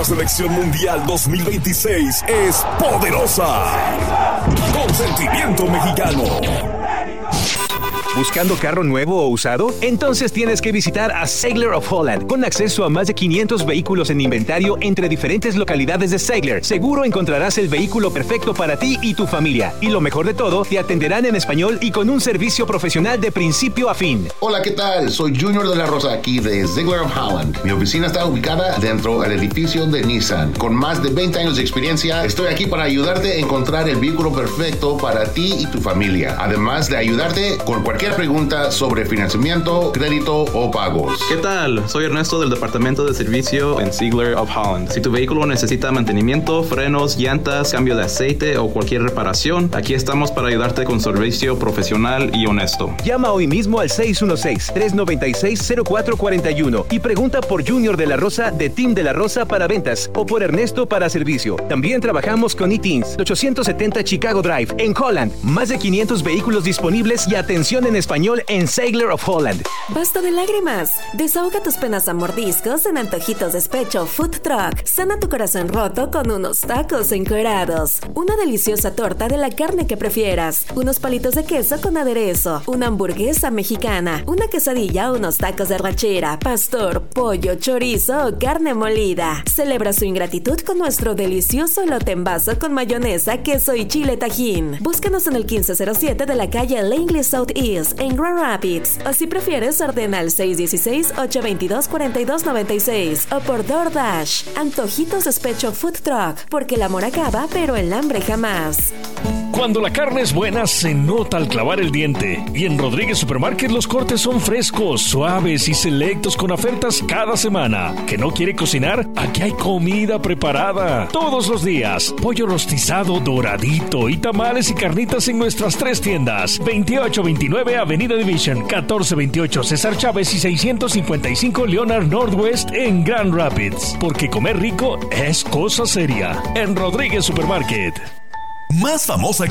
la Selección Mundial 2026 es poderosa. Con sentimiento mexicano. ¿Buscando carro nuevo o usado? Entonces tienes que visitar a Seigler of Holland, con acceso a más de 500 vehículos en inventario entre diferentes localidades de Seigler. Seguro encontrarás el vehículo perfecto para ti y tu familia. Y lo mejor de todo, te atenderán en español y con un servicio profesional de principio a fin. Hola, ¿qué tal? Soy Junior de la Rosa, aquí de Seigler of Holland. Mi oficina está ubicada dentro del edificio de Nissan. Con más de 20 años de experiencia, estoy aquí para ayudarte a encontrar el vehículo perfecto para ti y tu familia. Además de ayudarte con cualquier pregunta sobre financiamiento, crédito o pagos. ¿Qué tal? Soy Ernesto del Departamento de Servicio en Seigler of Holland. Si tu vehículo necesita mantenimiento, frenos, llantas, cambio de aceite o cualquier reparación, aquí estamos para ayudarte con servicio profesional y honesto. Llama hoy mismo al 616-396-0441 y pregunta por Junior de la Rosa de Team de la Rosa para ventas o por Ernesto para servicio. También trabajamos con eTeens, 870 Chicago Drive en Holland. Más de 500 vehículos disponibles y atención en español en Seigler of Holland. Basta de lágrimas. Desahoga tus penas a mordiscos en Antojitos Despecho Food Truck. Sana tu corazón roto con unos tacos encuerados. Una deliciosa torta de la carne que prefieras. Unos palitos de queso con aderezo. Una hamburguesa mexicana. Una quesadilla, unos tacos de arrachera, pastor, pollo, chorizo o carne molida. Celebra su ingratitud con nuestro delicioso elote en vaso con mayonesa, queso y chile tajín. Búscanos en el 1507 de la calle Langley Southeast en Grand Rapids, o si prefieres ordena al 616-822-4296 o por DoorDash. Antojitos Despecho Food Truck, porque el amor acaba pero el hambre jamás. Cuando la carne es buena se nota al clavar el diente, y en Rodríguez Supermarket los cortes son frescos, suaves y selectos con ofertas cada semana. ¿Que no quiere cocinar? Aquí hay comida preparada todos los días, pollo rostizado doradito y tamales y carnitas en nuestras 3 tiendas: 2829 Avenida Division, 1428 César Chávez y 655 Leonard Northwest en Grand Rapids, porque comer rico es cosa seria en Rodríguez Supermarket. Más famosa